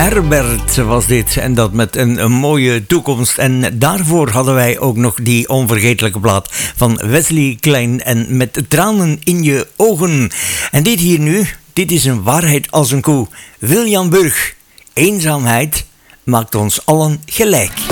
Herbert was dit. En dat met een mooie toekomst. En daarvoor hadden wij ook nog die onvergetelijke plaat van Wesley Klein. En met tranen in je ogen. En dit hier nu, dit is een waarheid als een koe. William Burg. Eenzaamheid maakt ons allen gelijk.